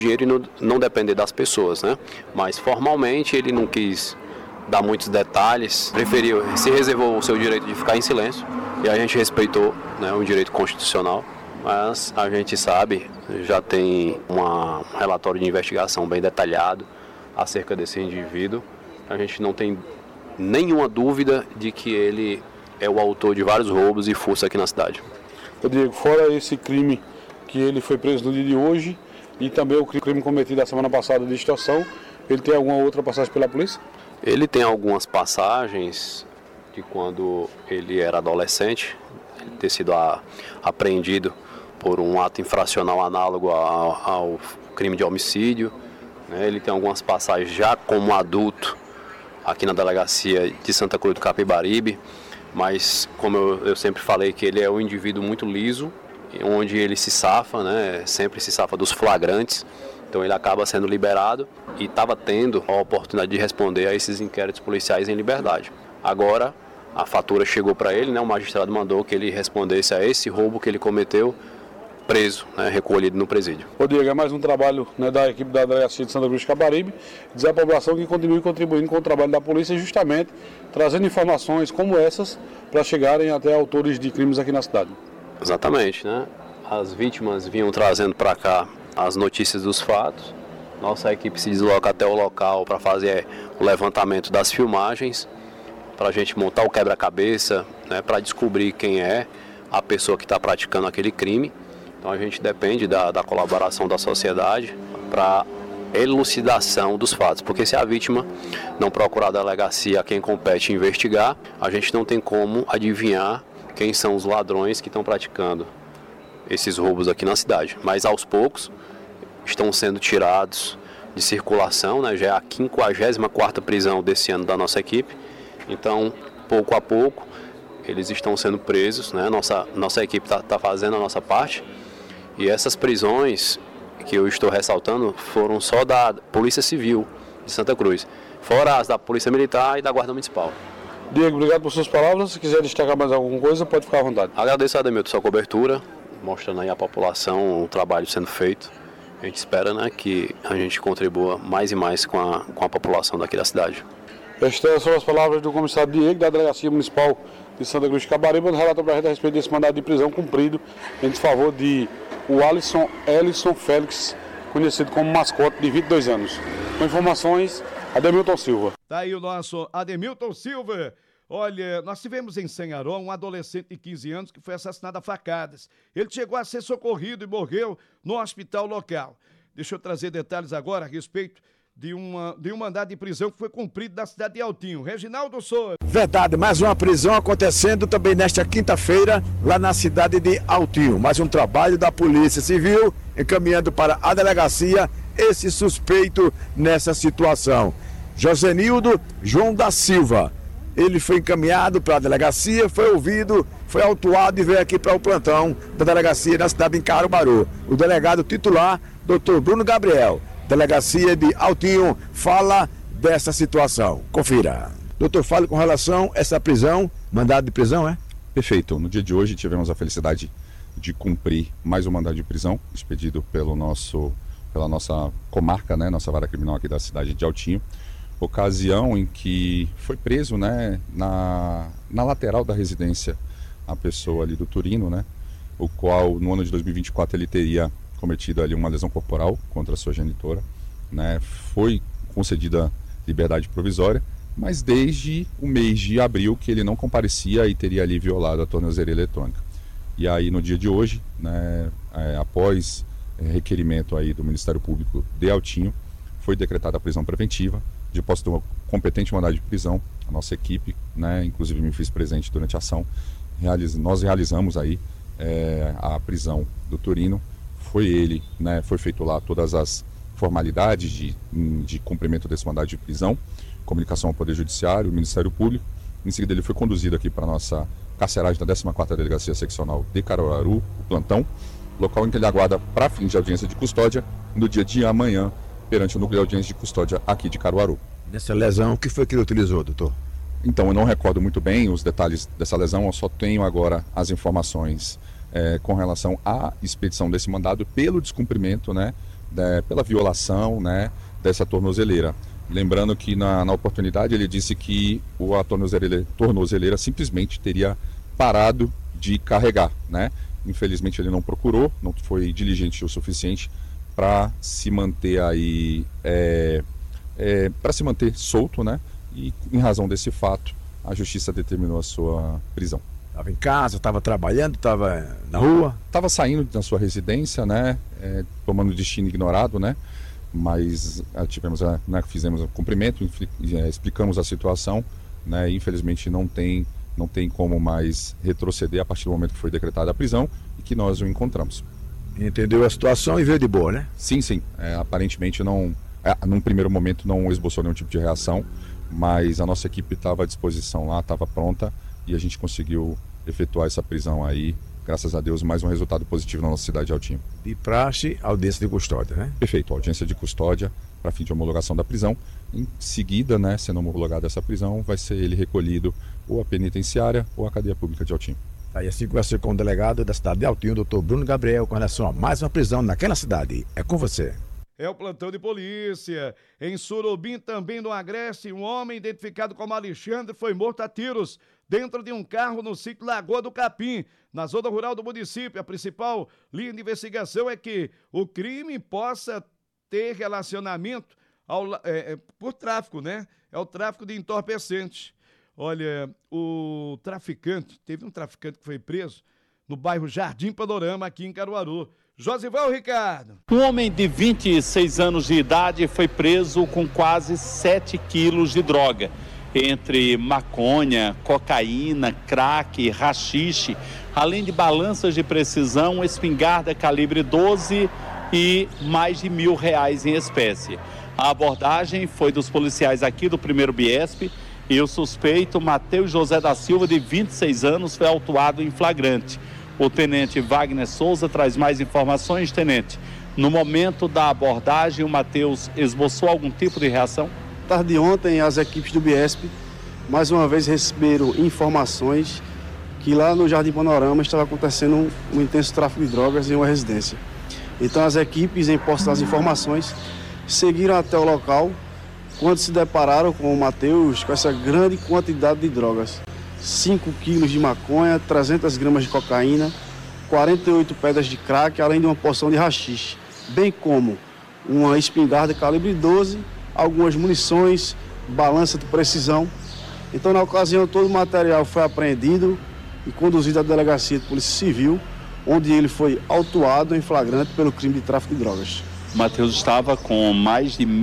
dinheiro e não depender das pessoas, né? Mas formalmente ele não quis dar muitos detalhes, se reservou o seu direito de ficar em silêncio e a gente respeitou, né, o direito constitucional. Mas a gente sabe, já tem um relatório de investigação bem detalhado acerca desse indivíduo. A gente não tem nenhuma dúvida de que ele é o autor de vários roubos e furtos aqui na cidade. Diego, fora esse crime que ele foi preso no dia de hoje e também o crime cometido a semana passada de extorsão, ele tem alguma outra passagem pela polícia? Ele tem algumas passagens de quando ele era adolescente, ele ter sido apreendido por um ato infracional análogo ao crime de homicídio, né? Ele tem algumas passagens já como adulto aqui na delegacia de Santa Cruz do Capibaribe, mas como eu sempre falei que ele é um indivíduo muito liso, onde ele se safa, né? Sempre se safa dos flagrantes, então ele acaba sendo liberado e estava tendo a oportunidade de responder a esses inquéritos policiais em liberdade. Agora a fatura chegou para ele, né? O magistrado mandou que ele respondesse a esse roubo que ele cometeu, preso, né, recolhido no presídio. Diego, é mais um trabalho, né, da equipe da Delegacia de Santa Cruz do Capibaribe, dizer à população que continue contribuindo com o trabalho da polícia, justamente trazendo informações como essas para chegarem até autores de crimes aqui na cidade. Exatamente, né? As vítimas vinham trazendo para cá as notícias dos fatos. Nossa equipe se desloca até o local para fazer o levantamento das filmagens, para a gente montar o quebra-cabeça, né, para descobrir quem é a pessoa que está praticando aquele crime. Então a gente depende da colaboração da sociedade para elucidação dos fatos, porque se a vítima não procurar a delegacia a quem compete investigar, a gente não tem como adivinhar quem são os ladrões que estão praticando esses roubos aqui na cidade. Mas aos poucos estão sendo tirados de circulação, né? Já é a 54ª prisão desse ano da nossa equipe, então pouco a pouco eles estão sendo presos, né? Nossa equipe está fazendo a nossa parte. E essas prisões que eu estou ressaltando foram só da Polícia Civil de Santa Cruz, fora as da Polícia Militar e da Guarda Municipal. Diego, obrigado por suas palavras. Se quiser destacar mais alguma coisa, pode ficar à vontade. Agradeço, Ademilton, sua cobertura, mostrando aí à população o trabalho sendo feito. A gente espera, né, que a gente contribua mais e mais com a população daqui da cidade. Estas são as palavras do comissário Diego, da Delegacia Municipal de Santa Cruz do Capibaribe, onde relata para a gente a respeito desse mandado de prisão cumprido em favor de o Ellison Félix, conhecido como mascote, de 22 anos. Com informações, Ademilton Silva. Tá aí o nosso Ademilton Silva. Olha, nós tivemos em Sanharó um adolescente de 15 anos que foi assassinado a facadas. Ele chegou a ser socorrido e morreu no hospital local. Deixa eu trazer detalhes agora a respeito de um mandado de prisão que foi cumprido na cidade de Altinho. Reginaldo Souza. Verdade, mais uma prisão acontecendo também nesta quinta-feira, lá na cidade de Altinho. Mais um trabalho da Polícia Civil, encaminhando para a delegacia esse suspeito nessa situação. Josenildo João da Silva. Ele foi encaminhado para a delegacia, foi ouvido, foi autuado e veio aqui para o plantão da delegacia na cidade de Caruaru. O delegado titular, Dr. Bruno Gabriel, delegacia de Altinho, fala dessa situação. Confira. Doutor, fale com relação a essa prisão, mandado de prisão, é? Perfeito. No dia de hoje tivemos a felicidade de cumprir mais um mandado de prisão, expedido pela nossa comarca, né, nossa vara criminal aqui da cidade de Altinho. Ocasião em que foi preso, né, na lateral da residência a pessoa ali do Turino, né, o qual no ano de 2024 ele teria cometido ali uma lesão corporal contra a sua genitora, né, foi concedida liberdade provisória, mas desde o mês de abril que ele não comparecia e teria ali violado a tornozeleira eletrônica. E aí no dia de hoje, né, após requerimento aí do Ministério Público de Altinho, foi decretada a prisão preventiva, de posse do competente mandado de prisão. A nossa equipe, né, inclusive me fiz presente durante a ação, nós realizamos aí a prisão do Turino. Foi ele, né, foi feito lá todas as formalidades de cumprimento desse mandado de prisão, comunicação ao Poder Judiciário, o Ministério Público. Em seguida ele foi conduzido aqui para a nossa carceragem da 14ª Delegacia Seccional de Caruaru, o plantão, local em que ele aguarda para fins de audiência de custódia no dia de amanhã, perante o núcleo de audiência de custódia aqui de Caruaru. Nessa lesão, o que foi que ele utilizou, doutor? Então, eu não recordo muito bem os detalhes dessa lesão, eu só tenho agora as informações com relação à expedição desse mandado pelo descumprimento, né, pela violação, né, dessa tornozeleira. Lembrando que na oportunidade ele disse que a tornozeleira simplesmente teria parado de carregar, né? Infelizmente ele não procurou, não foi diligente o suficiente para se manter aí, para se manter solto, né? E em razão desse fato, a justiça determinou a sua prisão. Estava em casa, estava trabalhando, estava na rua? Estava saindo da sua residência, né? Tomando destino ignorado, né? Mas fizemos o cumprimento, explicamos a situação, né? E infelizmente não tem como mais retroceder a partir do momento que foi decretada a prisão e que nós o encontramos. Entendeu a situação e veio de boa, né? Sim. Aparentemente num primeiro momento não esboçou nenhum tipo de reação, mas a nossa equipe estava à disposição lá, estava pronta e a gente conseguiu efetuar essa prisão aí. Graças a Deus, mais um resultado positivo na nossa cidade de Altinho. De praxe, audiência de custódia, né? Perfeito, audiência de custódia para fim de homologação da prisão. Em seguida, né, sendo homologada essa prisão, vai ser ele recolhido ou à penitenciária ou à cadeia pública de Altinho. Aí assim conversa com o delegado da cidade de Altinho, doutor Bruno Gabriel, com relação a mais uma prisão naquela cidade. É com você. É o plantão de polícia. Em Surubim, também no Agreste, um homem identificado como Alexandre foi morto a tiros dentro de um carro no sítio Lagoa do Capim, na zona rural do município. A principal linha de investigação é que o crime possa ter relacionamento por tráfico, né? É o tráfico de entorpecentes. Olha, teve um traficante que foi preso no bairro Jardim Panorama, aqui em Caruaru. Josival Ricardo. Um homem de 26 anos de idade foi preso com quase 7 quilos de droga, entre maconha, cocaína, crack, haxixe, além de balanças de precisão, espingarda calibre 12 e mais de R$1.000 em espécie. A abordagem foi dos policiais aqui do 1º Biesp e o suspeito, Matheus José da Silva, de 26 anos, foi autuado em flagrante. O tenente Wagner Souza traz mais informações. Tenente, no momento da abordagem, o Matheus esboçou algum tipo de reação? Tarde de ontem, as equipes do Biesp, mais uma vez, receberam informações que lá no Jardim Panorama estava acontecendo um intenso tráfico de drogas em uma residência. Então, as equipes, em posse das informações, seguiram até o local, quando se depararam com o Matheus com essa grande quantidade de drogas. 5 quilos de maconha, 300 gramas de cocaína, 48 pedras de crack, além de uma porção de haxixe, bem como uma espingarda calibre 12, algumas munições, balança de precisão. Então, na ocasião, todo o material foi apreendido e conduzido à delegacia de polícia civil, onde ele foi autuado em flagrante pelo crime de tráfico de drogas. O Matheus estava com mais de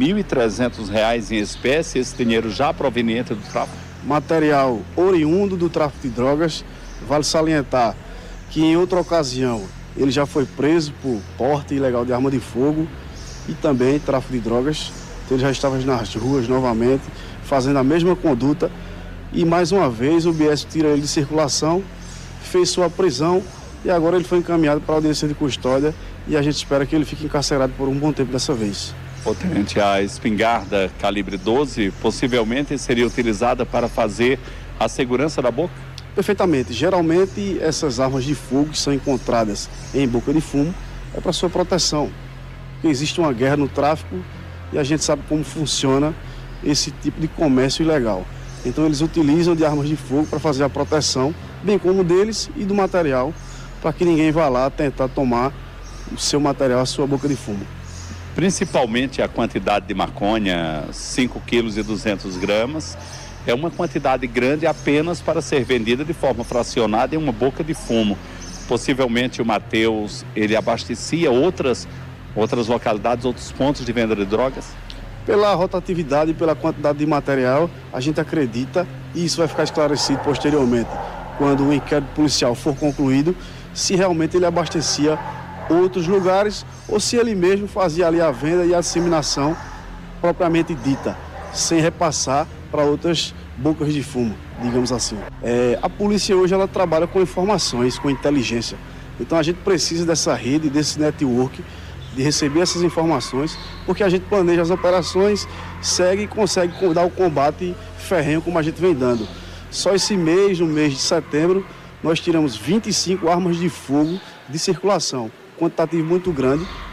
R$1.300 em espécie, esse dinheiro já proveniente do tráfico? Material oriundo do tráfico de drogas. Vale salientar que em outra ocasião ele já foi preso por porte ilegal de arma de fogo e também tráfico de drogas. Então ele já estava nas ruas novamente, fazendo a mesma conduta e mais uma vez o Biesp tira ele de circulação, fez sua prisão e agora ele foi encaminhado para a audiência de custódia e a gente espera que ele fique encarcerado por um bom tempo dessa vez. Tenente, a espingarda calibre 12 possivelmente seria utilizada para fazer a segurança da boca? Perfeitamente. Geralmente essas armas de fogo que são encontradas em boca de fumo é para sua proteção. Porque existe uma guerra no tráfico e a gente sabe como funciona esse tipo de comércio ilegal. Então eles utilizam de armas de fogo para fazer a proteção, bem como deles e do material, para que ninguém vá lá tentar tomar o seu material, a sua boca de fumo. Principalmente a quantidade de maconha, 5 quilos e 200 gramas, é uma quantidade grande apenas para ser vendida de forma fracionada em uma boca de fumo. Possivelmente o Matheus, ele abastecia outras localidades, outros pontos de venda de drogas? Pela rotatividade e pela quantidade de material, a gente acredita, e isso vai ficar esclarecido posteriormente, quando o inquérito policial for concluído, se realmente ele abastecia outros lugares ou se ele mesmo fazia ali a venda e a disseminação propriamente dita, sem repassar para outras bocas de fumo, digamos assim. A polícia hoje ela trabalha com informações, com inteligência. Então a gente precisa dessa rede, desse network, de receber essas informações, porque a gente planeja as operações, segue e consegue dar o combate ferrenho como a gente vem dando. Só esse mês, no mês de setembro, nós tiramos 25 armas de fogo de circulação, quantitativo muito grande,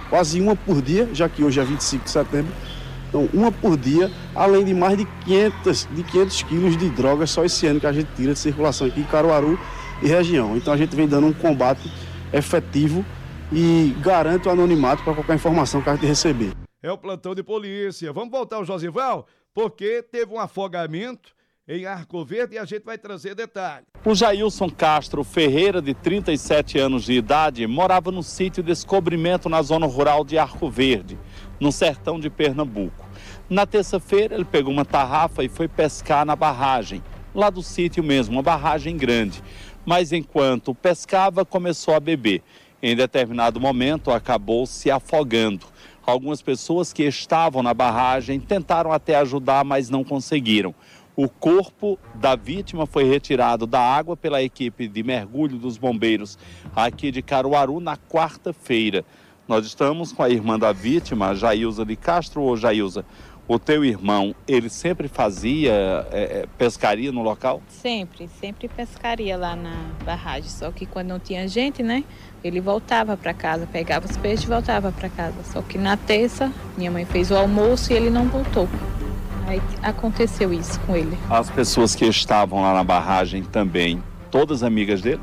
quase uma por dia, já que hoje é 25 de setembro. Então, uma por dia, além de mais de 500 quilos de drogas só esse ano que a gente tira de circulação aqui em Caruaru e região. Então, a gente vem dando um combate efetivo e garante o anonimato para qualquer informação que a gente receber. É o plantão de polícia. Vamos voltar ao Josival, porque teve um afogamento em Arco Verde e a gente vai trazer detalhes. O Jailson Castro Ferreira, de 37 anos de idade, morava no sítio Descobrimento na zona rural de Arco Verde, no sertão de Pernambuco. Na terça-feira, ele pegou uma tarrafa e foi pescar na barragem, lá do sítio mesmo, uma barragem grande. Mas enquanto pescava, começou a beber. Em determinado momento, acabou se afogando. Algumas pessoas que estavam na barragem tentaram até ajudar, mas não conseguiram. O corpo da vítima foi retirado da água pela equipe de mergulho dos bombeiros aqui de Caruaru na quarta-feira. Nós estamos com a irmã da vítima, Jailza de Castro. Ô Jailza, o teu irmão, ele sempre fazia pescaria no local? Sempre pescaria lá na barragem, só que quando não tinha gente, né, ele voltava para casa, pegava os peixes e voltava para casa. Só que na terça, minha mãe fez o almoço e ele não voltou. Aí aconteceu isso com ele. As pessoas que estavam lá na barragem também, todas amigas dele?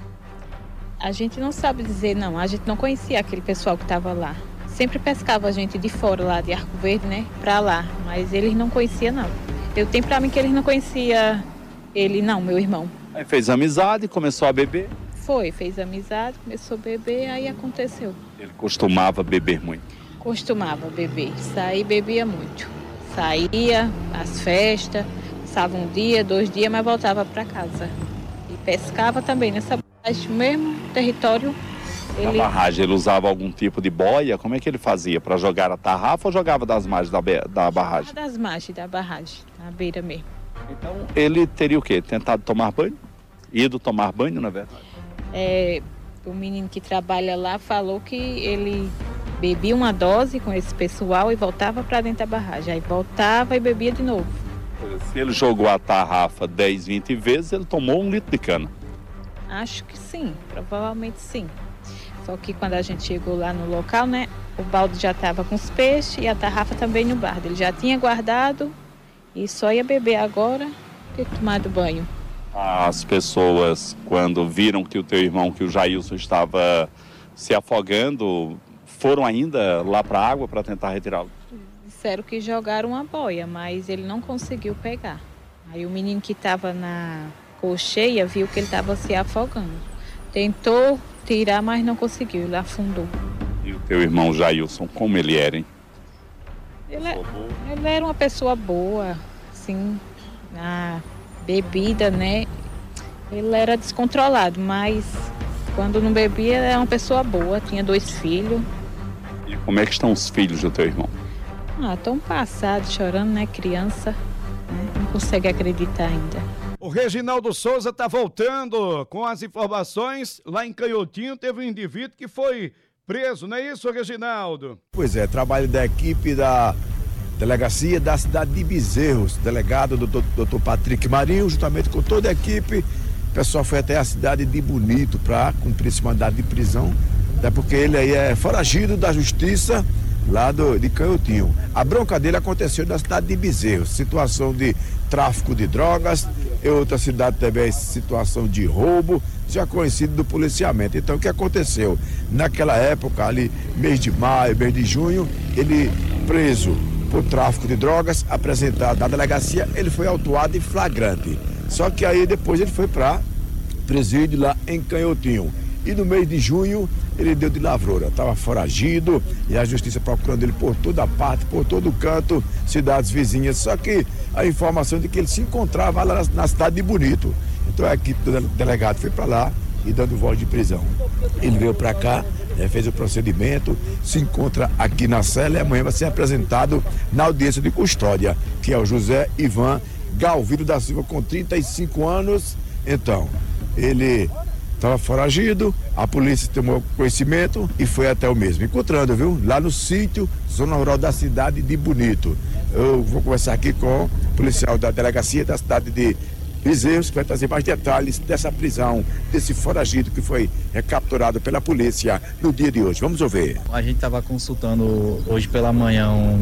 A gente não sabe dizer, não. A gente não conhecia aquele pessoal que estava lá. Sempre pescava a gente de fora lá de Arco Verde, né, pra lá. Mas eles não conheciam, não. Eu tenho pra mim que eles não conheciam ele, não, meu irmão. Aí fez amizade, começou a beber? Fez amizade, começou a beber, aí aconteceu. Ele costumava beber muito? Costumava beber. Sair, bebia muito. Saía, às festas, passava um dia, 2 dias, mas voltava para casa. E pescava também nessa barragem, mesmo território. Na barragem ele usava algum tipo de boia? Como é que ele fazia? Para jogar a tarrafa ou jogava das margens da barragem? Das margens da barragem, na beira mesmo. Então ele teria o quê? Tentado tomar banho? Ido tomar banho, na verdade? O menino que trabalha lá falou que ele bebia uma dose com esse pessoal e voltava para dentro da barragem. Aí voltava e bebia de novo. Se ele jogou a tarrafa 10, 20 vezes, ele tomou 1 litro de cana. Acho que sim, provavelmente sim. Só que quando a gente chegou lá no local, né, o balde já estava com os peixes e a tarrafa também no bardo. Ele já tinha guardado e só ia beber agora ter tomado banho. As pessoas, quando viram que o teu irmão, que o Jailson, estava se afogando, foram ainda lá para a água para tentar retirá-lo? Disseram que jogaram uma boia, mas ele não conseguiu pegar. Aí o menino que estava na colcheia viu que ele estava se afogando. Tentou tirar, mas não conseguiu, ele afundou. E o teu irmão Jailson, como ele era, hein? Ele era uma pessoa boa, assim, na bebida, né? Ele era descontrolado, mas quando não bebia era uma pessoa boa, tinha 2 filhos. E como é que estão os filhos do teu irmão? Estão passados, chorando, né? Criança, né? Não consegue acreditar ainda. O Reginaldo Souza está voltando com as informações. Lá em Canhotinho teve um indivíduo que foi preso, não é isso, Reginaldo? Pois é, trabalho da equipe da delegacia da cidade de Bezerros, delegado doutor Patrick Marinho, juntamente com toda a equipe. O pessoal foi até a cidade de Bonito para cumprir esse mandado de prisão, até porque ele aí é foragido da justiça lá de Canhotinho. A bronca dele aconteceu na cidade de Bezerros, situação de tráfico de drogas, em outra cidade também situação de roubo, já conhecido do policiamento. Então o que aconteceu? Naquela época ali, mês de maio, mês de junho, ele preso por tráfico de drogas, apresentado na delegacia, ele foi autuado em flagrante. Só que aí depois ele foi para presídio lá em Canhotinho. E no mês de junho ele deu de lavroura, estava foragido e a justiça procurando ele por toda parte, por todo canto, cidades vizinhas. Só que a informação de que ele se encontrava lá na cidade de Bonito. Então a equipe do delegado foi para lá e dando voz de prisão. Ele veio para cá, fez o procedimento, se encontra aqui na cela e amanhã vai ser apresentado na audiência de custódia, que é o José Ivan Galvildo da Silva, com 35 anos. Então, ele estava foragido, a polícia tomou conhecimento e foi até o mesmo, encontrando, viu? Lá no sítio, zona rural da cidade de Bonito. Eu vou conversar aqui com o policial da delegacia da cidade de Vizeus, que vai trazer mais detalhes dessa prisão, desse foragido que foi recapturado pela polícia no dia de hoje. Vamos ouvir. A gente estava consultando hoje pela manhã